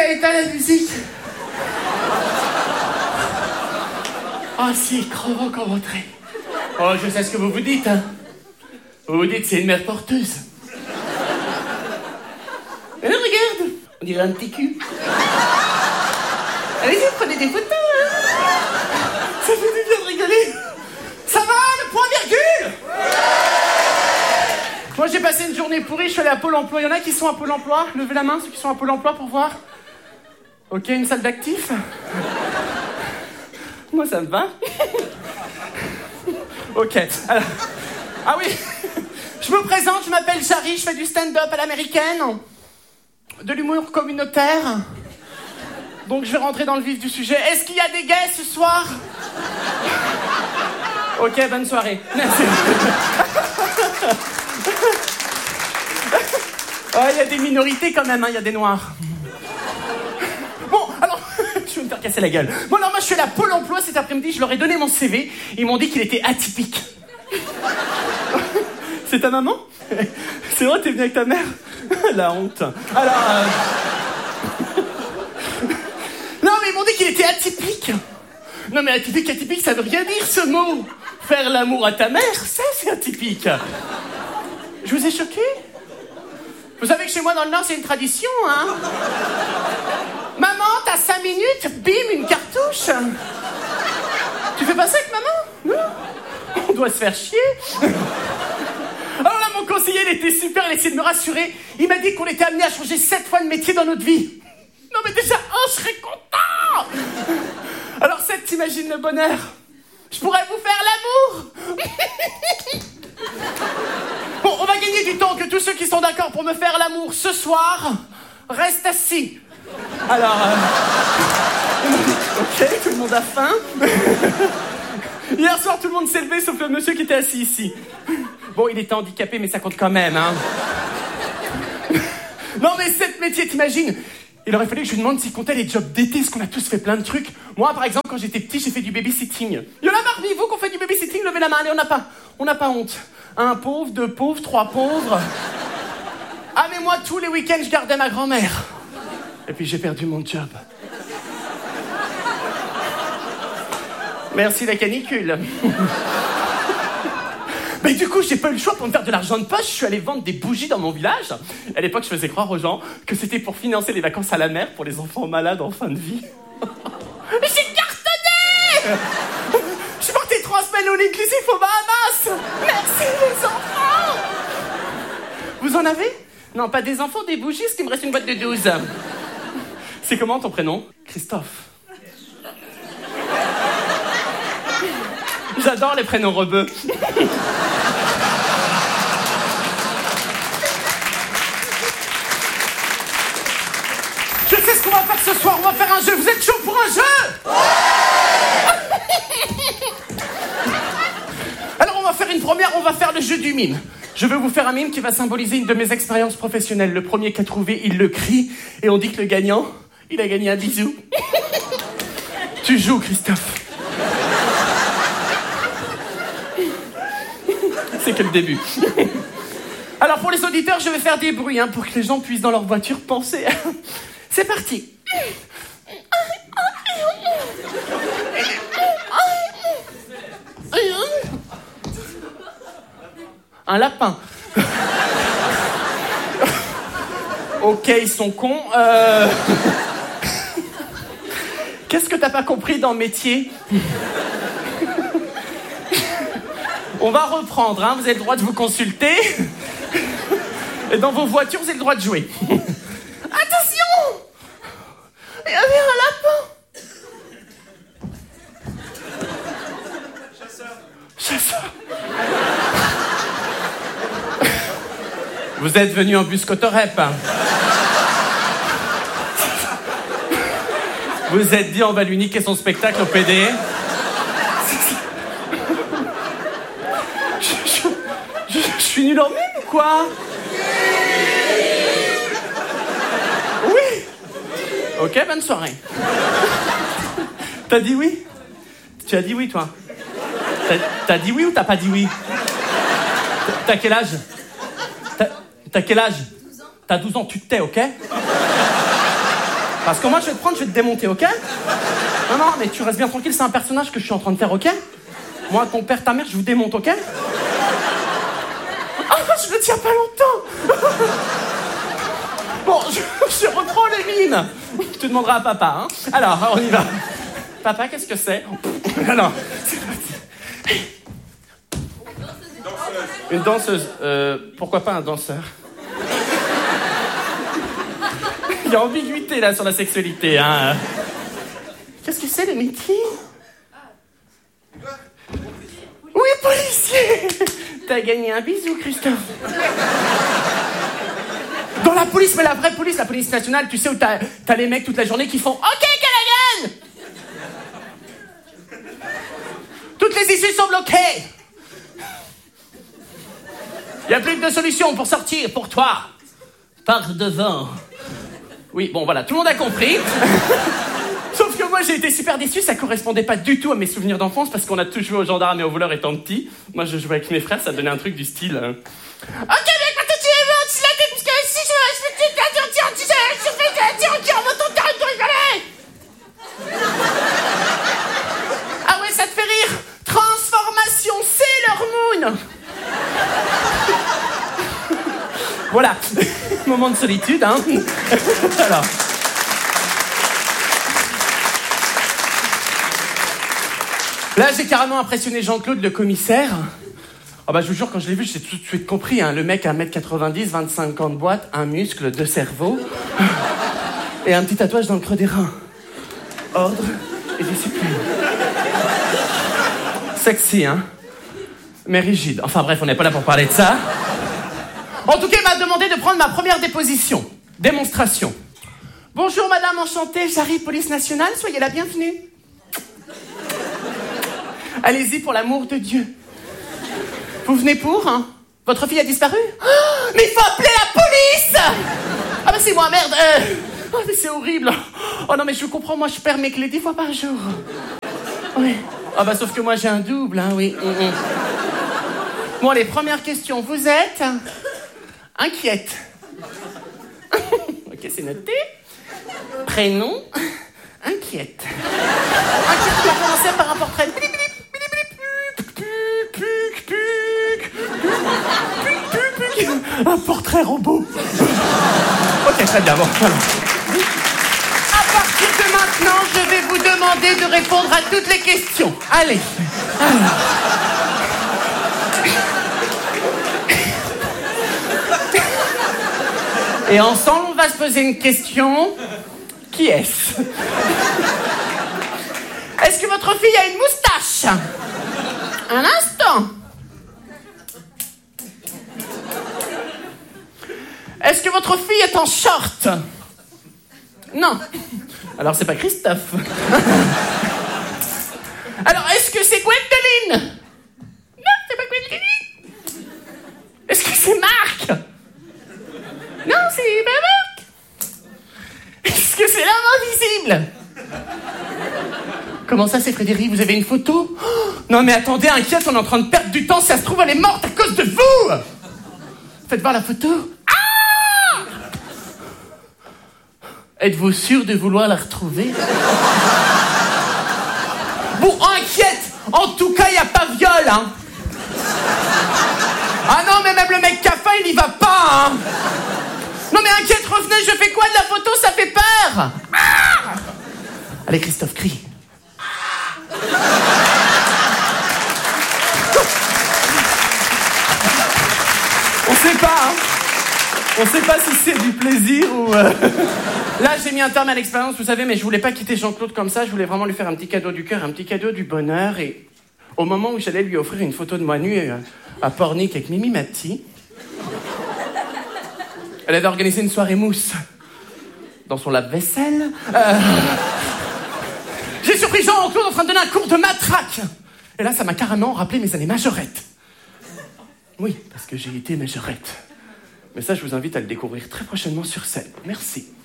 éteint la musique. Ah, si, crevant qu'en rentrée. Oh, je sais ce que vous vous dites, hein. Vous vous dites, c'est une mère porteuse. Mais non, regarde, on dirait un petit cul. Allez-y, prenez des photos, hein. Ça fait du bien de rigoler. Ça va, le point virgule? Moi, j'ai passé une journée pourrie, je suis allé à Pôle emploi. Il y en a qui sont à Pôle emploi? Levez la main, ceux qui sont à Pôle emploi, pour voir. Ok, une salle d'actifs. Moi, ça me va. Ok, alors... Ah oui, je me présente, je m'appelle Jarry, je fais du stand-up à l'américaine, de l'humour communautaire. Donc je vais rentrer dans le vif du sujet. Est-ce qu'il y a des gays ce soir? Ok, bonne soirée. Merci. Oh, il y a des minorités quand même, hein, il y a des noirs. Bon, alors, je vais me faire casser la gueule. Bon, alors moi je suis allé à Pôle emploi cet après-midi, je leur ai donné mon CV, ils m'ont dit qu'il était atypique. C'est ta maman? C'est vrai, t'es venue avec ta mère? La honte. Alors, non, mais ils m'ont dit qu'il était atypique. Non, mais atypique, ça veut rien dire, ce mot. Faire l'amour à ta mère, ça, c'est atypique. Je vous ai choqué? Vous savez que chez moi, dans le Nord, c'est une tradition, hein? Maman, t'as 5 minutes, bim, une cartouche. Tu fais pas ça avec maman? Non. On doit se faire chier. Alors là, mon conseiller, il était super, il essayait de me rassurer. Il m'a dit qu'on était amené à changer 7 fois de métier dans notre vie. Non, mais déjà, je serais content. Alors 7, t'imagines le bonheur? Je pourrais vous faire l'amour. Bon, on va gagner du temps, que tous ceux qui sont d'accord pour me faire l'amour ce soir restent assis. Alors, ok, tout le monde a faim. Hier soir, tout le monde s'est levé, sauf le monsieur qui était assis ici. Bon, il était handicapé, mais ça compte quand même, hein. Non, mais 7 métiers, t'imagines? Il aurait fallu que je lui demande s'il comptait les jobs d'été, parce qu'on a tous fait plein de trucs. Moi, par exemple, quand j'étais petit, j'ai fait du babysitting. Il y en a parmi vous qui ont fait du babysitting, levez la main, allez, on n'a pas honte. 1 pauvre, 2 pauvres, 3 pauvres. Ah, mais moi, tous les week-ends, je gardais ma grand-mère. Et puis, j'ai perdu mon job. Merci la canicule. Mais du coup, j'ai pas eu le choix pour me faire de l'argent de poche. Je suis allé vendre des bougies dans mon village. À l'époque, je faisais croire aux gens que c'était pour financer les vacances à la mer pour les enfants malades en fin de vie. J'ai cartonné. Je suis parti 3 semaines au inclusif aux Bahamas. Merci les enfants. Vous en avez? Non, pas des enfants, des bougies, parce qu'il me reste une boîte de 12. C'est comment ton prénom? Christophe. J'adore les prénoms rebeux. Je sais ce qu'on va faire ce soir, on va faire un jeu. Vous êtes chaud pour un jeu? Alors on va faire une première, on va faire le jeu du mime. Je vais vous faire un mime qui va symboliser une de mes expériences professionnelles. Le premier qui a trouvé, il le crie. Et on dit que le gagnant, il a gagné un bisou. Tu joues, Christophe. C'est que le début. Alors pour les auditeurs, je vais faire des bruits pour que les gens puissent dans leur voiture penser. C'est parti. Un lapin. Ok, ils sont cons. Qu'est-ce que t'as pas compris dans le métier? On va reprendre, hein. Vous avez le droit de vous consulter. Et dans vos voitures, vous avez le droit de jouer. Attention! Il y avait un lapin. Chasseur. Vous êtes venu en bus Cotorep. Hein. Vous êtes dit, on va lui niquer son spectacle au PD. Je suis nul en mime ou quoi? Oui. Ok, bonne soirée. T'as dit oui? Tu as dit oui, toi? T'as dit oui ou t'as pas dit oui? T'as quel âge? T'as quel âge? 12 ans. T'as 12 ans, tu te tais, ok? Parce que moi, je vais te prendre, je vais te démonter, ok? Non, mais tu restes bien tranquille, c'est un personnage que je suis en train de faire, ok? Moi, ton père, ta mère, je vous démonte, ok? Ah, je le tiens pas longtemps. Bon, je reprends les mines. Tu demanderas à papa, hein? Alors, on y va. Papa, qu'est-ce que c'est? Alors, c'est parti. Une danseuse. Pourquoi pas un danseur? Il y a ambiguïté, là, sur la sexualité, hein. Qu'est-ce que c'est, le métier? Oui, policier. T'as gagné un bisou, Christophe. Dans la police, mais la vraie police, la police nationale, tu sais, où t'as les mecs toute la journée qui font « Ok, Callaghan !» Toutes les issues sont bloquées. Il n'y a plus que de solution pour sortir, pour toi. Par devant. Oui, bon, voilà, tout le monde a compris. Sauf que moi, j'ai été super déçu, ça correspondait pas du tout à mes souvenirs d'enfance, parce qu'on a tous joué aux gendarmes et aux voleurs étant petit. Moi, je jouais avec mes frères, ça donnait un truc du style... Ok, mec, maintenant tu es mort, tu l'as dit, parce que si je on va ton territoire, Ah ouais, ça te fait rire? Transformation, Sailor Moon. Voilà, moment de solitude, hein. Alors... Là, j'ai carrément impressionné Jean-Claude, le commissaire. Oh bah, je vous jure, quand je l'ai vu, j'ai tout de suite compris, hein. Le mec à 1m90, 25 ans de boîte, un muscle, 2 cerveaux, et un petit tatouage dans le creux des reins. Ordre et discipline. Sexy, hein? Mais rigide. Enfin bref, on n'est pas là pour parler de ça. En tout cas, il m'a demandé de prendre ma première déposition. Démonstration. Bonjour madame, enchantée, j'arrive, police nationale, soyez la bienvenue. Allez-y pour l'amour de Dieu. Vous venez pour, hein? Votre fille a disparu? Oh, mais il faut appeler la police! Ah bah c'est moi, merde. Oh mais c'est horrible. Oh non mais je comprends, moi je perds mes clés 10 fois par jour. Oui. Ah bah sauf que moi j'ai un double, hein, oui. Bon, les premières questions. Vous êtes inquiète. Ok, c'est noté. Prénom, inquiète. Inquiète, on va commencer par un portrait. Un portrait robot. Ok, très bien, bon. Alors. À partir de maintenant, je vais vous demander de répondre à toutes les questions. Allez. Alors. Et ensemble, on va se poser une question. Qui est-ce? Est-ce que votre fille a une moustache? Un instant. Est-ce que votre fille est en short? Non. Alors c'est pas Christophe. Alors est-ce que c'est Gwendoline? Non, c'est pas Gwendoline. Est-ce que c'est Marc? Non, c'est pas Marc. Est-ce que c'est l'homme invisible? Comment ça, c'est Frédéric? Vous avez une photo? Oh, non mais attendez, inquiète, on est en train de perdre du temps. Si ça se trouve, elle est morte à cause de vous. Faites voir la photo. Êtes-vous sûr de vouloir la retrouver? Bon, inquiète. En tout cas, il n'y a pas viol, hein. Ah non, mais même le mec qui a faim, il y va pas, hein. Non mais inquiète, revenez, je fais quoi de la photo? Ça fait peur. Ah. Allez, Christophe, crie. On sait pas, hein. On sait pas si c'est du plaisir ou... Là, j'ai mis un terme à l'expérience, vous savez, mais je voulais pas quitter Jean-Claude comme ça. Je voulais vraiment lui faire un petit cadeau du cœur, un petit cadeau du bonheur. Et au moment où j'allais lui offrir une photo de moi nue à Pornic avec Mimi Mati, elle avait organisé une soirée mousse dans son lave-vaisselle. J'ai surpris Jean-Claude en train de donner un cours de matraque. Et là, ça m'a carrément rappelé mes années majorettes. Oui, parce que j'ai été majorette. Mais ça, je vous invite à le découvrir très prochainement sur scène. Merci.